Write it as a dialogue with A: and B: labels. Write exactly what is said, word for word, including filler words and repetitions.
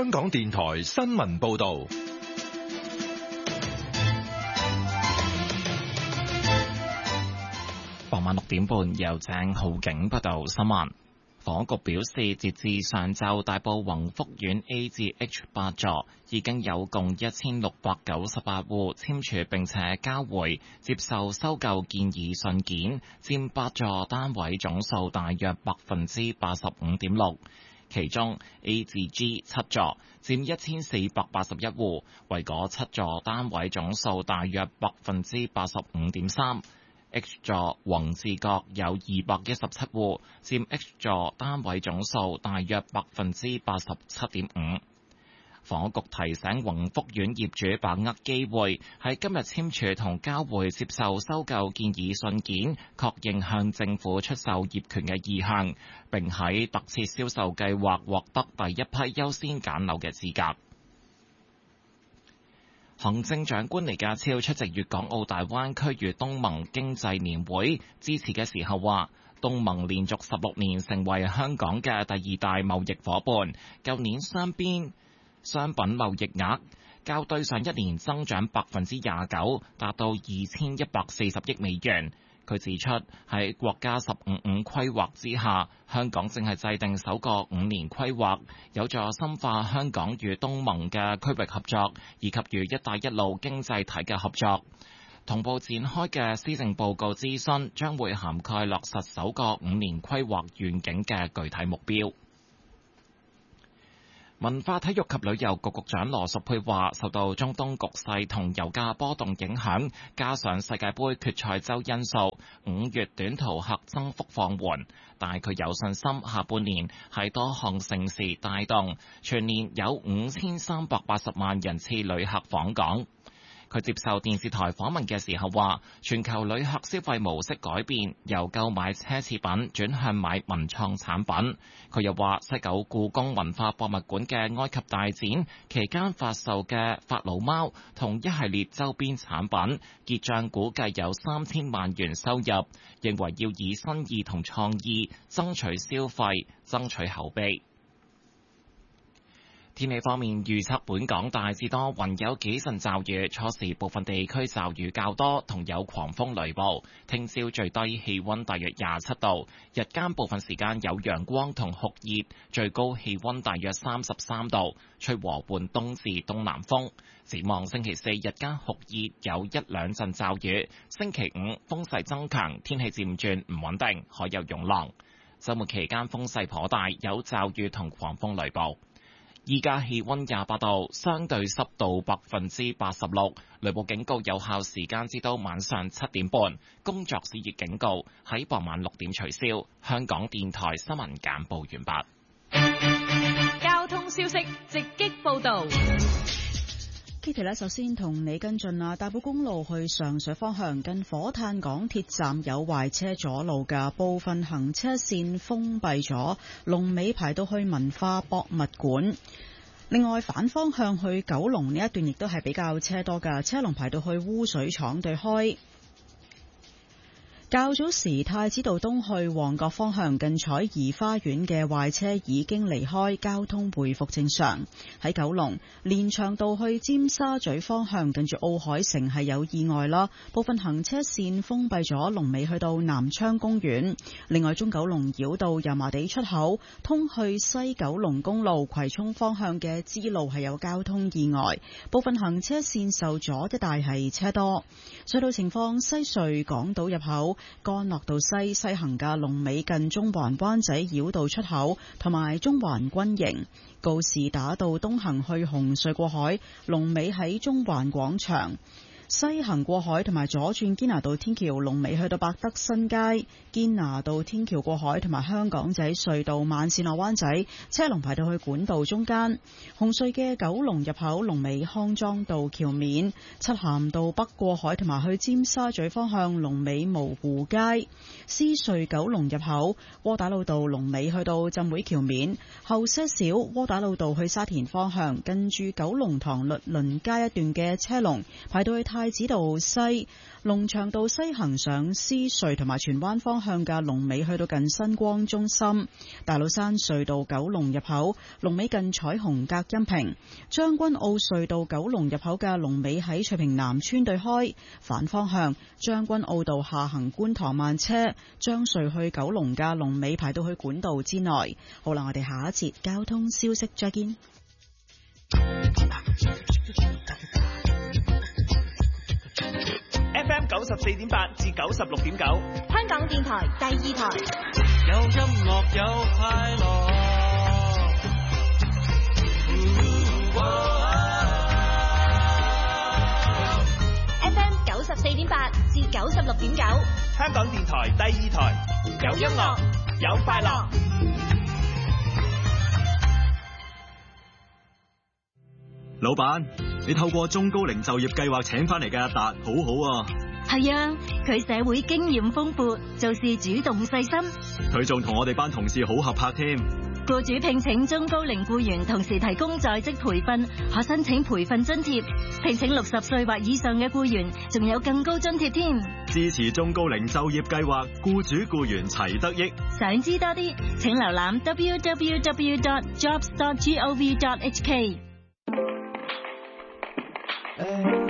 A: 香港電台新聞報道。
B: 傍晚六點半，由鄭浩景報道新聞。房屋局表示，截至上晝，大埔宏福苑 A 至 H 八座已經有共一千六百九十八戶簽署並且交回接受收購建議信件，佔八座單位總數大約百分之八十五點六。其中 A 至 G 七座佔一千四百八十一戶，為嗰七座單位總數大約百分之八十五點三。H 座宏志閣有二百一十七戶，佔 H 座單位總數大約百分之八十七點五。房屋局提醒宏福苑業主把握機會，喺今日簽署同交回接受收購建議信件，確認向政府出售業權嘅意向，並喺特設銷售計劃獲得第一批優先揀樓嘅資格。行政長官李家超出席粵港澳大灣區與東盟經濟年會致辭嘅時候話，東盟連續十六年成為香港嘅第二大貿易夥伴，舊年雙邊商品貿易額較對上一年增長百分之廿九，達到二千一百四十億美元。佢指出，喺國家十五五規劃之下，香港正係制定首個五年規劃，有助深化香港與東盟嘅區域合作，以及與一帶一路經濟體嘅合作。同步展開嘅施政報告諮詢，將會涵蓋落實首個五年規劃願景嘅具體目標。文化體育及旅遊局局長羅淑佩話，受到中東局勢同油價波動影響，加上世界盃決賽周因素，五月短途客增幅放緩，但係佢有信心下半年喺多項盛事帶動，全年有五千三百八十萬人次旅客訪港。佢接受電視台訪問嘅時候話，全球旅客消費模式改變，由購買奢侈品轉向買文創產品。佢又話，西九故宮文化博物館嘅埃及大展期間發售嘅法老貓同一系列周邊產品結帳估計有三千萬元收入，認為要以新意同創意爭取消費，爭取口碑。天氣方面，預測本港大致多雲，有幾陣驟雨，初時部分地區驟雨較多，同有狂風雷暴。聽朝最低氣溫大約廿七度，日間部分時間有陽光同酷熱，最高氣溫大約三十三度，吹和緩東至東南風。展望星期四日間酷熱，有一兩陣驟雨。星期五風勢增強，天氣漸轉唔穩定，可有湧浪。週末期間風勢頗大，有驟雨同狂風雷暴。依家氣溫廿八度，相對濕度百分之八十六，雷暴警告有效時間至到晚上七點半，工作暑熱警告喺傍晚六點取消。香港電台新聞簡報完
C: 畢。交通消息直擊報道。
D: Kitty 咧，首先同你跟進啊，大埔公路去上水方向近火炭港鐵站有壞車阻路嘅部分行車線封閉咗，龍尾排到去文化博物館。另外反方向去九龍呢一段亦都係比較車多嘅，車龍排到去污水廠對開。較早時太子道東去旺角方向近彩怡花園嘅壞車已經離開，交通回復正常。喺九龍連翔道去尖沙咀方向近住奧海城係有意外啦，部分行車線封閉咗，龍尾去到南昌公園。另外中九龍繞道油麻地出口通去西九龍公路葵涌方向嘅支路係有交通意外，部分行車線受阻，一帶係車多。隧道情況，西隧港島入口干諾道西西行嘅龍尾近中環灣仔繞道出口，同埋中環軍營。告士打道東行去紅隧過海，龍尾喺中環廣場。西行過海同埋左轉堅拿道天橋，龍尾去到百德新街。堅拿道天橋過海同埋香港仔隧道慢線落灣仔，車龍排到去管道中間。紅隧嘅九龍入口，龍尾康莊道橋面。漆咸道北過海同埋去尖沙咀方向，龍尾蕪湖街。獅隧九龍入口，窩打老道龍尾去到浸會橋面。後些少窩打老道去沙田方向，近住九龍塘律倫街一段嘅車龍排到去太子道西、龍翔道西行上獅隧同埋荃灣方向嘅龍尾去到近新光中心；大老山隧道九龍入口龍尾近彩虹隔音屏；將軍澳隧道九龍入口嘅龍尾喺翠屏南村對開。反方向將軍澳道下行觀塘慢車，將隧去九龍嘅龍尾排到去管道之內。好啦，我哋下一節交通消息再見。
E: F M 九十四點八至九十六點九，
C: 香港電台第二台。
F: 有音樂有快樂。
C: F M 九十四點八至九十六點九，
E: 香港電台第二台，有音樂有快樂。
G: 老闆，你透過中高齡就業計劃請翻嚟嘅阿達，好好啊。
H: 係啊，佢社會經驗豐富，做事主動細心。
G: 佢仲同我哋班同事好合拍添。
H: 僱主聘請中高齡僱員，同時提供在職培訓，可申請培訓津貼。聘請六十歲或以上嘅僱員，仲有更高津貼添。
G: 支持中高齡就業計劃，僱主僱員齊得益。
H: 想知多啲，請瀏覽 w w w dot jobs dot gov dot h k。